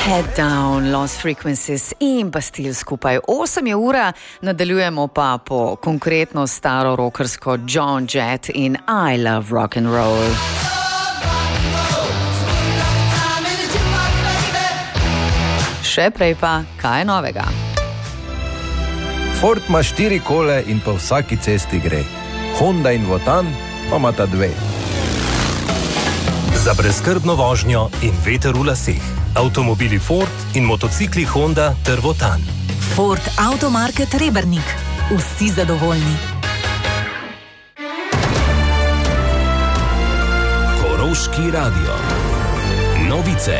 Head Down, Lost Frequencies in Bastille skupaj. 8 je ura, nadaljujemo pa po konkretno staro rockersko Joan Jett in I Love Rock and Roll. Še prej pa, kaj je novega? Ford ima 4 kole in po vsaki cesti gre. Honda in Wotan pa imata 2. Za brezskrbno vožnjo in veter v laseh. Avtomobili Ford in motocikli Honda ter Wotan. Ford Automarket Rebernik. Vsi zadovoljni. Koroški radio. Novice.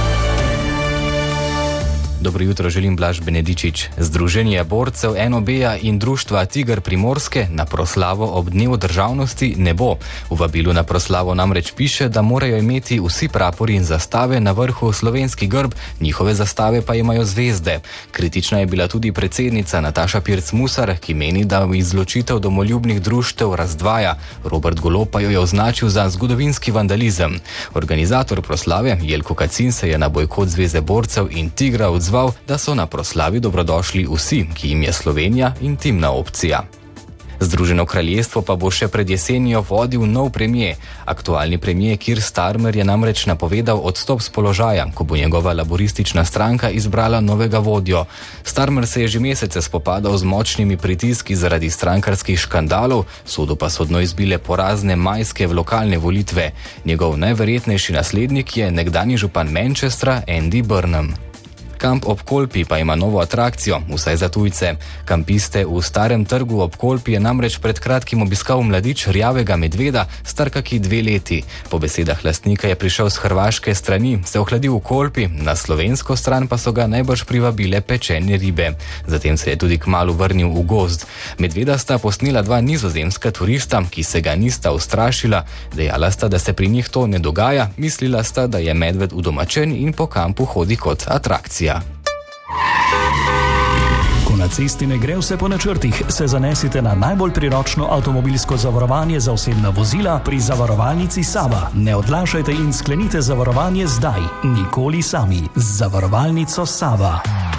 Dobro jutro, želim Blaž Benedičič. Združenje borcev NOB-ja in društva Tiger Primorske na proslavo ob dnevu državnosti ne bo. V vabilu na proslavo namreč piše, da morajo imeti vsi prapori in zastave na vrhu slovenski grb, njihove zastave pa imajo zvezde. Kritična je bila tudi predsednica Nataša Pirc-Musar, ki meni, da izločitev domoljubnih društev razdvaja. Robert Golob pa jo je označil za zgodovinski vandalizem. Organizator proslave Jelko Kacin se je na bojkot Zveze borcev in Tigra odzval, da so na proslavi dobrodošli vsi, ki jim je Slovenija intimna opcija. Združeno kraljestvo pa bo še pred jesenjo vodil nov premijer. Aktualni premijer Keir Starmer je namreč napovedal odstop z položaja, ko bo njegova laboristična stranka izbrala novega vodjo. Starmer se je že mesece spopadal z močnimi pritiski zaradi strankarskih škandalov, sodu pa so dno izbile porazne majske v lokalne volitve. Njegov najverjetnejši naslednik je nekdanji župan Manchestra Andy Burnham. Kamp ob Kolpi pa ima novo atrakcijo, vsaj za tujce. Kampiste v starem trgu ob Kolpi je namreč pred kratkim obiskal mladič rjavega medveda, star kaki 2 leti. Po besedah lastnika je prišel s hrvaške strani, se ohladil v Kolpi, na slovensko stran pa so ga najbrž privabile pečene ribe. Zatem se je tudi kmalu vrnil v gozd. Medveda sta posnela 2 nizozemska turista, ki se ga nista ustrašila. Dejala sta, da se pri njih to ne dogaja, mislila sta, da je medved udomačen in po kampu hodi kot atrakcija. Ko na cesti ne gre vse po načrtih, se zanesite na najbolj priročno avtomobilsko zavarovanje za osebna vozila pri zavarovalnici Sava. Ne odlašajte in sklenite zavarovanje zdaj, nikoli sami. Z zavarovalnico Sava.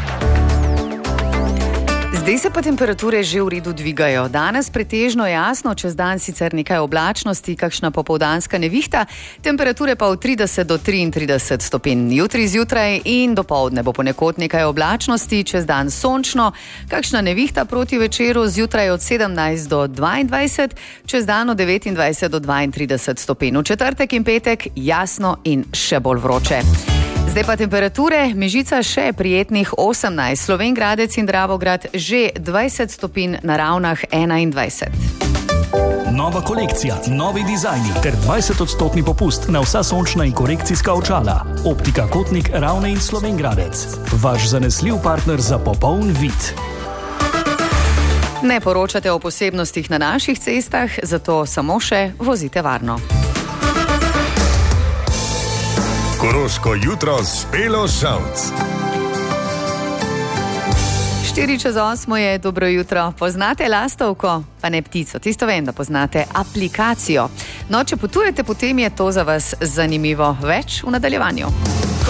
Zdaj se pa temperature že v redu dvigajo. Danes pretežno jasno, čez dan sicer nekaj oblačnosti, kakšna popoldanska nevihta, temperature pa od 30 do 33 stopinj. Jutri zjutraj in dopoldne bo ponekod nekaj oblačnosti, čez dan sončno, kakšna nevihta proti večeru, zjutraj od 17 do 22, čez dan od 29 do 32 stopinj. V četrtek in petek jasno in še bolj vroče. Zdaj pa temperature, Mežica še prijetnih 18, Slovenj Gradec in Dravograd že 20 stopinj, na Ravnah 21. Nova kolekcija, novi dizajni ter 20% popust na vsa sončna in korekcijska očala. Optika Kotnik, Ravne in Slovenj Gradec. Vaš zanesljiv partner za popoln vid. Ne poročate o posebnostih na naših cestah, zato samo še vozite varno. Koroško jutro s Špelo Šalc. 7:04 je, dobro jutro. Poznate lastovko? Pa ne ptico, tisto vem, da poznate aplikacijo. No, če potujete, potem je to za vas zanimivo. Več v nadaljevanju.